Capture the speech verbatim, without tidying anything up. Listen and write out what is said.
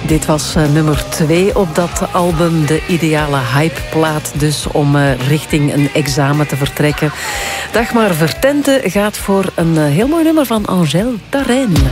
Dit was uh, nummer twee op dat album. De ideale hypeplaat dus om uh, richting een examen te vertrekken. Dagmar Vertente gaat voor een uh, heel mooi nummer van Angèle Darrein.